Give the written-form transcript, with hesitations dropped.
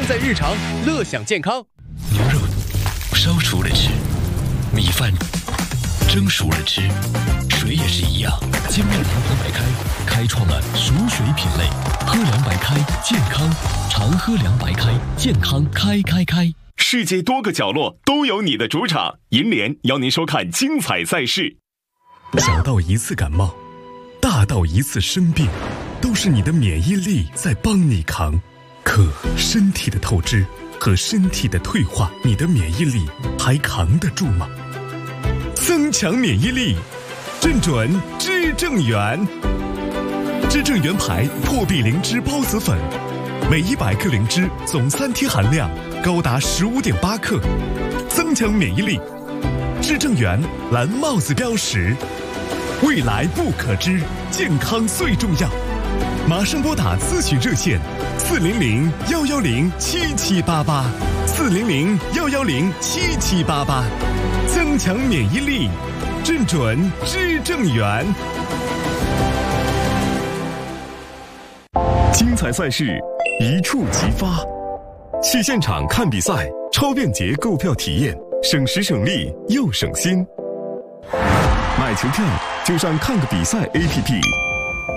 在日常，乐享健康。 牛肉烧熟了吃，米饭蒸熟了吃，水也是一样。金麦郎喝白开，开创了熟水品类。喝凉白开，健康，常喝凉白开，健康开。 世界多个角落都有你的主场，银联邀您收看精彩赛事。 小到一次感冒，大到一次生病，都是你的免疫力在帮你扛。可身体的透支和身体的退化，你的免疫力还扛得住吗？增强免疫力，正准知正元。知正元牌破壁灵芝孢子粉，每100克灵芝总3天含量高达15.8克，增强免疫力。知正元蓝帽子标识，未来不可知，健康最重要。马上拨打咨询热线400-110-7788，400-110-7788，增强免疫力，正准知正元。 精彩赛事一触即发，去现场看比赛，超便捷购票体验，省时省力又省心。买球票就上看个比赛 APP。